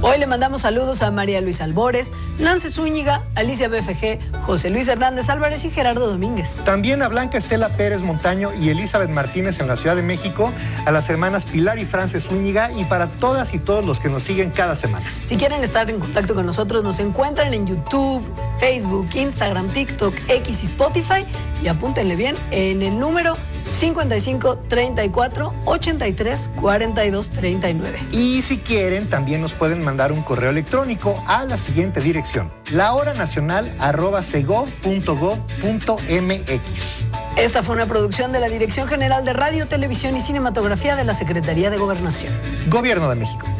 Hoy le mandamos saludos a María Luisa Albores, Lance Zúñiga, Alicia BFG, José Luis Hernández Álvarez y Gerardo Domínguez. También a Blanca Estela Pérez Montaño y Elizabeth Martínez en la Ciudad de México, a las hermanas Pilar y Frances Zúñiga y para todas y todos los que nos siguen cada semana. Si quieren estar en contacto con nosotros, nos encuentran en YouTube, Facebook, Instagram, TikTok, X y Spotify. Y apúntenle bien en el número 55 34 83 42 39. Y si quieren, también nos pueden mandar un correo electrónico a la siguiente dirección: lahoranacional@cego.gov.mx. Esta fue una producción de la Dirección General de Radio, Televisión y Cinematografía de la Secretaría de Gobernación. Gobierno de México.